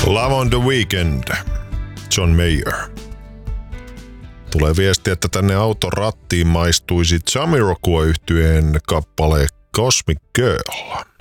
Love on the Weekend, John Mayer. Tulee viesti, että tänne auton rattiin maistuisi Jamiroquai-yhtyeen kappale Cosmic Girl.